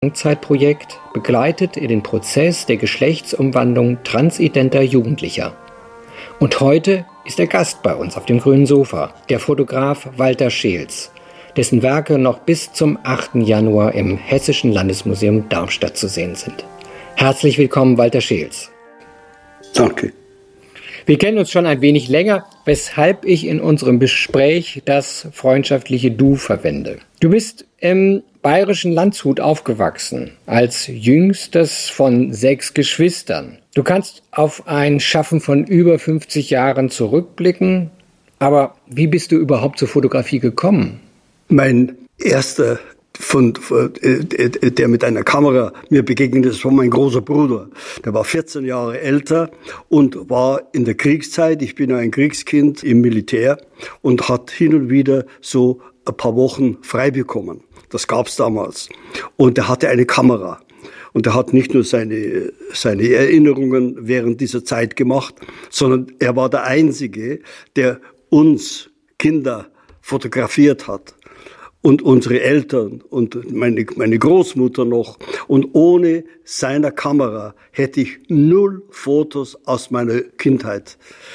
Langzeitprojekt begleitet er den Prozess der Geschlechtsumwandlung transidenter Jugendlicher. Und heute ist er Gast bei uns auf dem grünen Sofa, der Fotograf Walter Scheels, dessen Werke noch bis zum 8. Januar im Hessischen Landesmuseum Darmstadt zu sehen sind. Herzlich willkommen, Walter Scheels. Danke. Wir kennen uns schon ein wenig länger, weshalb ich in unserem Gespräch das freundschaftliche Du verwende. Du bist im bayerischen Landshut aufgewachsen, als jüngstes von 6 Geschwistern. Du kannst auf ein Schaffen von über 50 Jahren zurückblicken, aber wie bist du überhaupt zur Fotografie gekommen? Mein erster, der mit einer Kamera mir begegnet ist, war mein großer Bruder. Der war 14 Jahre älter und war in der Kriegszeit. Ich bin ein Kriegskind im Militär und hat hin und wieder so ein paar Wochen frei bekommen. Das gab's damals. Und er hatte eine Kamera. Und er hat nicht nur seine Erinnerungen während dieser Zeit gemacht, sondern er war der Einzige, der uns Kinder fotografiert hat. Und unsere Eltern und meine Großmutter noch. Und ohne seiner Kamera hätte ich 0 Fotos aus meiner Kindheit.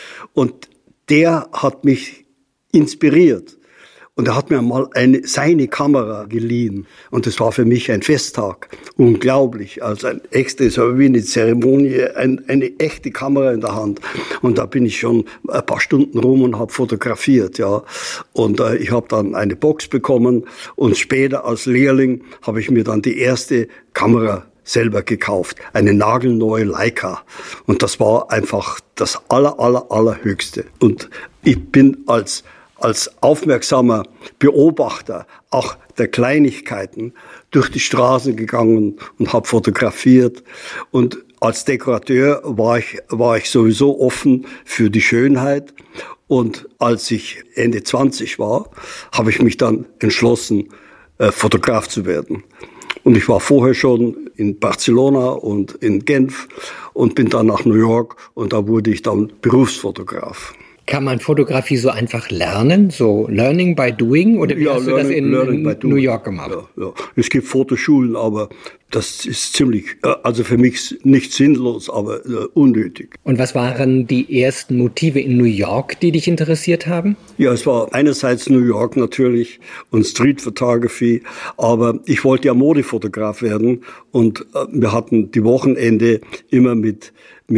Und der hat mich inspiriert. Und er hat mir mal seine Kamera geliehen. Und das war für mich ein Festtag. Unglaublich. Also ein echtes, wie eine Zeremonie, eine echte Kamera in der Hand. Und da bin ich schon ein paar Stunden rum und habe fotografiert, ja. Und ich habe dann eine Box bekommen. Und später als Lehrling habe ich mir dann die erste Kamera selber gekauft. Eine nagelneue Leica. Und das war einfach das allerhöchste. Und ich bin als aufmerksamer Beobachter auch der Kleinigkeiten durch die Straßen gegangen und habe fotografiert. Und als Dekorateur war ich sowieso offen für die Schönheit. Und als ich Ende 20 war, habe ich mich dann entschlossen, Fotograf zu werden. Und ich war vorher schon in Barcelona und in Genf und bin dann nach New York und da wurde ich dann Berufsfotograf. Kann man Fotografie so einfach lernen, so Learning by Doing, oder wie hast du das in New York gemacht? Ja. Es gibt Fotoschulen, aber das ist ziemlich, also für mich nicht sinnlos, aber unnötig. Und was waren die ersten Motive in New York, die dich interessiert haben? Ja, es war einerseits New York natürlich und Street Photography, aber ich wollte ja Modefotograf werden und wir hatten die Wochenende immer mit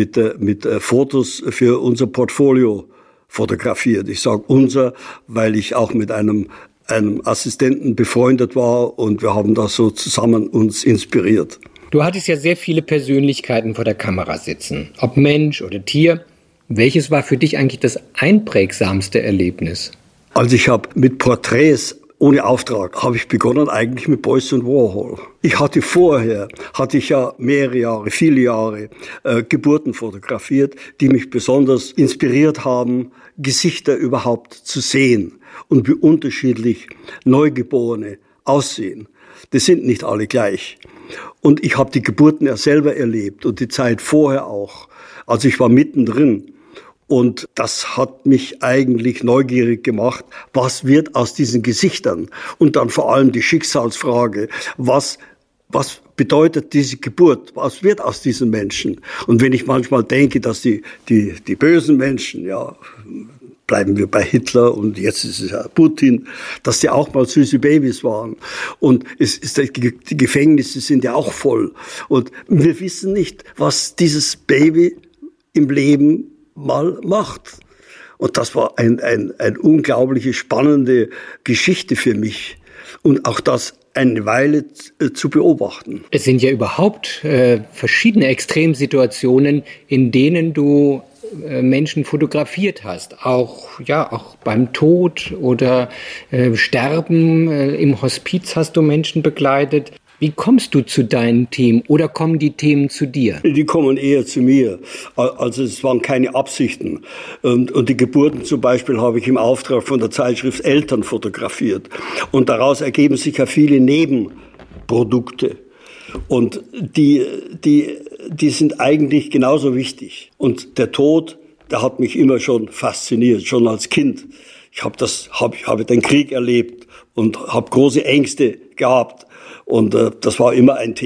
Fotos für unser Portfolio fotografiert. Ich sage unser, weil ich auch mit einem Assistenten befreundet war und wir haben da so zusammen uns inspiriert. Du hattest ja sehr viele Persönlichkeiten vor der Kamera sitzen, ob Mensch oder Tier. Welches war für dich eigentlich das einprägsamste Erlebnis? Also ich habe mit Porträts ohne Auftrag habe ich begonnen eigentlich mit Beuys und Warhol. Ich hatte ja viele Jahre Geburten fotografiert, die mich besonders inspiriert haben, Gesichter überhaupt zu sehen und wie unterschiedlich Neugeborene aussehen. Das sind nicht alle gleich. Und ich habe die Geburten ja selber erlebt und die Zeit vorher auch. Also ich war mittendrin. Und das hat mich eigentlich neugierig gemacht, was wird aus diesen Gesichtern? Und dann vor allem die Schicksalsfrage, was bedeutet diese Geburt? Was wird aus diesen Menschen? Und wenn ich manchmal denke, dass die bösen Menschen, ja, bleiben wir bei Hitler und jetzt ist es ja Putin, dass die auch mal süße Babys waren. Und die Gefängnisse sind ja auch voll. Und wir wissen nicht, was dieses Baby im Leben mal macht. Und das war eine unglaubliche, spannende Geschichte für mich. Und auch das eine Weile zu beobachten. Es sind ja überhaupt verschiedene Extremsituationen, in denen du Menschen fotografiert hast. Auch beim Tod oder Sterben im Hospiz hast du Menschen begleitet. Wie kommst du zu deinen Themen oder kommen die Themen zu dir? Die kommen eher zu mir. Also es waren keine Absichten. Und die Geburten zum Beispiel habe ich im Auftrag von der Zeitschrift Eltern fotografiert. Und daraus ergeben sich ja viele Nebenprodukte. Und die sind eigentlich genauso wichtig. Und der Tod, der hat mich immer schon fasziniert, schon als Kind. Ich habe den Krieg erlebt und habe große Ängste gehabt. Und das war immer ein Thema.